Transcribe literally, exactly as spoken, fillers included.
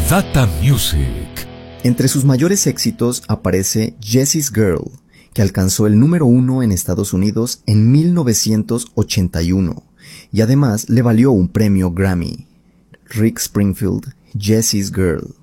Data Music. Entre sus mayores éxitos aparece Jessie's Girl, que alcanzó el número uno en Estados Unidos en mil novecientos ochenta y uno y además le valió un premio Grammy. Rick Springfield, Jessie's Girl.